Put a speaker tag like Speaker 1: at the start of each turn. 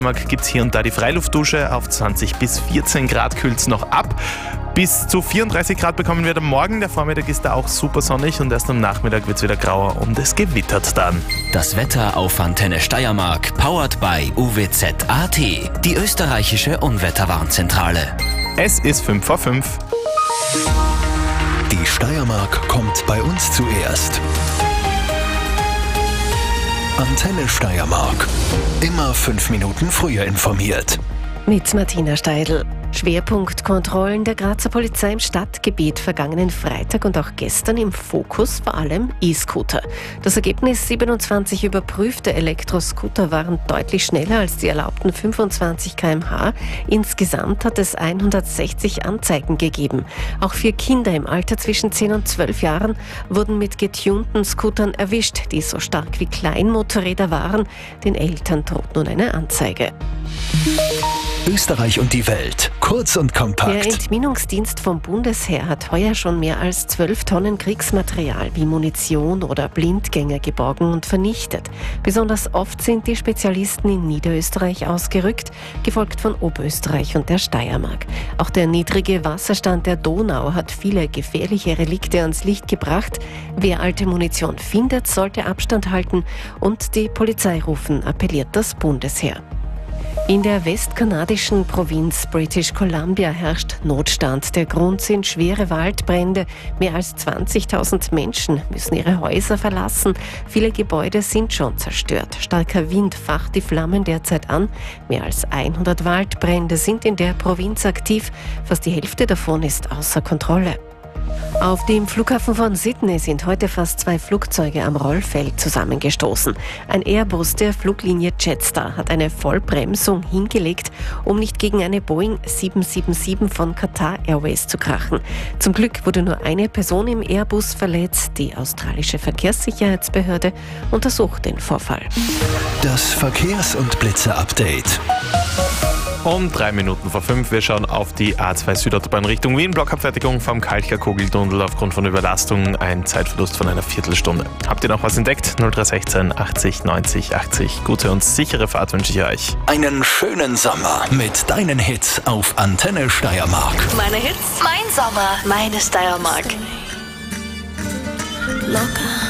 Speaker 1: Gibt es hier und da die Freiluftdusche. Auf 20 bis 14 Grad kühlt es noch ab. Bis zu 34 Grad bekommen wir am Morgen. Der Vormittag ist da auch super sonnig und erst am Nachmittag wird es wieder grauer und es gewittert dann.
Speaker 2: Das Wetter auf Antenne Steiermark, powered by UWZ.at, die österreichische Unwetterwarnzentrale.
Speaker 1: Es ist 5 vor 5.
Speaker 3: Die Steiermark kommt bei uns zuerst. Antenne Steiermark. Immer 5 Minuten früher informiert.
Speaker 4: Mit Martina Steidl. Schwerpunktkontrollen der Grazer Polizei im Stadtgebiet vergangenen Freitag und auch gestern im Fokus vor allem E-Scooter. Das Ergebnis: 27 überprüfte Elektroscooter waren deutlich schneller als die erlaubten 25 km/h. Insgesamt hat es 160 Anzeigen gegeben. Auch 4 Kinder im Alter zwischen 10 und 12 Jahren wurden mit getunten Scootern erwischt, die so stark wie Kleinmotorräder waren. Den Eltern droht nun eine Anzeige.
Speaker 3: Österreich und die Welt. Kurz und kompakt.
Speaker 4: Der Entminungsdienst vom Bundesheer hat heuer schon mehr als 12 Tonnen Kriegsmaterial wie Munition oder Blindgänger geborgen und vernichtet. Besonders oft sind die Spezialisten in Niederösterreich ausgerückt, gefolgt von Oberösterreich und der Steiermark. Auch der niedrige Wasserstand der Donau hat viele gefährliche Relikte ans Licht gebracht. Wer alte Munition findet, sollte Abstand halten und die Polizei rufen, appelliert das Bundesheer. In der westkanadischen Provinz British Columbia herrscht Notstand. Der Grund sind schwere Waldbrände. Mehr als 20.000 Menschen müssen ihre Häuser verlassen. Viele Gebäude sind schon zerstört. Starker Wind facht die Flammen derzeit an. Mehr als 100 Waldbrände sind in der Provinz aktiv. Fast die Hälfte davon ist außer Kontrolle. Auf dem Flughafen von Sydney sind heute fast 2 Flugzeuge am Rollfeld zusammengestoßen. Ein Airbus der Fluglinie Jetstar hat eine Vollbremsung hingelegt, um nicht gegen eine Boeing 777 von Qatar Airways zu krachen. Zum Glück wurde nur eine Person im Airbus verletzt. Die australische Verkehrssicherheitsbehörde untersucht den Vorfall.
Speaker 3: Das Verkehrs- und Blitzer-Update.
Speaker 1: Um 3 Minuten vor 5. Wir schauen auf die A2 Südautobahn Richtung Wien. Blockabfertigung vom Kalcher-Kugeltunnel aufgrund von Überlastung. Ein Zeitverlust von einer Viertelstunde. Habt ihr noch was entdeckt? 0316 80 90 80. Gute und sichere Fahrt wünsche ich euch.
Speaker 3: Einen schönen Sommer mit deinen Hits auf Antenne Steiermark.
Speaker 5: Meine Hits, mein Sommer, meine Steiermark. Locker.